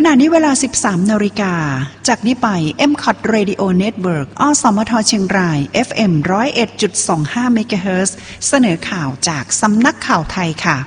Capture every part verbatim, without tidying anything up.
ณะนี้เวลา สิบสาม นาฬิกาจากนี้ไป เอ็ม ซี โอ ที Radio Network อสมทเชียงราย เอฟ เอ็ม หนึ่งศูนย์เอ็ดจุดสองห้า เมกะเฮิรตซ์ เสนอข่าวจากสำนักข่าวไทยค่ะ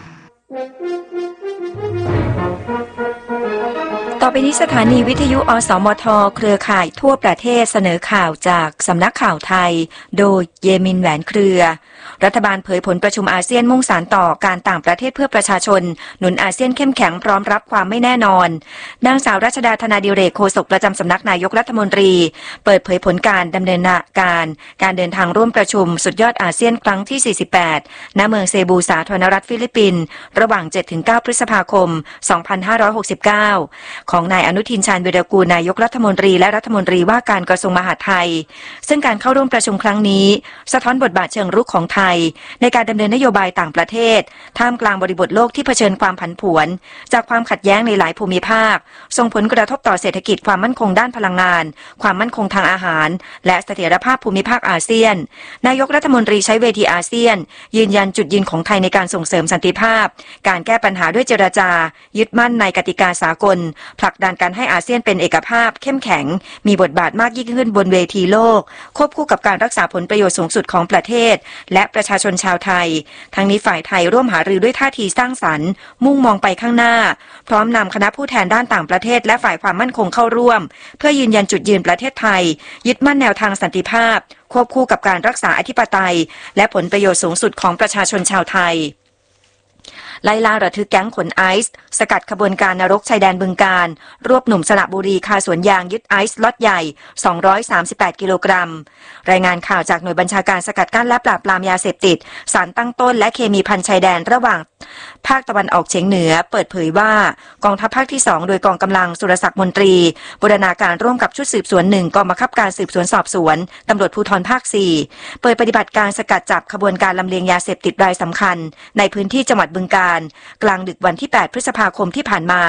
ต่อไปนี้สถานีวิทยุอสมทเครือข่ายทั่วประเทศเสนอข่าวจากสำนักข่าวไทยโดยเยมินแหวนเครือรัฐบาลเผยผลประชุมอาเซียนมุ่งสานต่อการต่างประเทศเพื่อประชาชนหนุนอาเซียนเข้มแข็งพร้อมรับความไม่แน่นอนนางสาวรัชดาธนาดิเรกโฆษกประจำสำนักนายกรัฐมนตรีเปิดเผยผลการดำเนินการการเดินทางร่วมประชุมสุดยอดอาเซียนครั้งที่ สี่สิบแปด ณ เมืองเซบูสาธารณรัฐฟิลิปปินส์ระหว่าง เจ็ดถึงเก้า พฤษภาคม สองพันห้าร้อยหกสิบเก้า ของนายอนุทินชาญวีรกูลนายกรัฐมนตรีและรัฐมนตรีว่าการกระทรวงมหาดไทยซึ่งการเข้าร่วมประชุมครั้งนี้สะท้อนบทบาทเชิงรุกของไทยในการดำเนินนโยบายต่างประเทศท่ามกลางบริบทโลกที่เผชิญความผันผวนจากความขัดแย้งในหลายภูมิภาคส่งผลกระทบต่อเศรษฐกิจความมั่นคงด้านพลังงานความมั่นคงทางอาหารและเสถียรภาพภูมิภาคอาเซียนนายกรัฐมนตรีใช้เวทีอาเซียนยืนยันจุดยืนของไทยในการส่งเสริมสันติภาพการแก้ปัญหาด้วยเจรจายึดมั่นในกติกาสากลผลักดันการให้อาเซียนเป็นเอกภาพเข้มแข็งมีบทบาทมากยิ่งขึ้นบนเวทีโลกควบคู่กับการรักษาผลประโยชน์สูงสุดของประเทศและประชาชนชาวไทยทั้งนี้ฝ่ายไทยร่วมหารือด้วยท่าทีสร้างสรรค์มุ่งมองไปข้างหน้าพร้อมนำคณะผู้แทนด้านต่างประเทศและฝ่ายความมั่นคงเข้าร่วมเพื่อยืนยันจุดยืนประเทศไทยยึดมั่นแนวทางสันติภาพควบคู่กับการรักษาอธิปไตยและผลประโยชน์สูงสุดของประชาชนชาวไทยไล่ล่าระทึกแก๊งขนไอซ์สกัดขบวนการนรกชายแดนบึงกาฬรวบหนุ่มสระบุรีคาสวนยางยึดไอซ์ล็อตใหญ่สองร้อยสามสิบแปดกิโลกรัมรายงานข่าวจากหน่วยบัญชาการสกัดกั้นและปราบปรามยาเสพติดสารตั้งต้นและเคมีภัณฑ์ชายแดนระหว่างภาคตะวันออกเฉียงเหนือเปิดเผยว่ากองทัพภาคที่สองโดยกองกำลังสุรศักดิ์มนตรีบูรณาการร่วมกับชุดสืบสวนหนึ่งกองบังคับการสืบสวนสอบสวนตำรวจภูธรภาคสี่เปิดปฏิบัติการสกัดจับขบวนการลำเลียงยาเสพติดรายสำคัญในพื้นที่จังหวัดบึงกาฬกลางดึกวันที่แปดพฤษภาคมที่ผ่านมา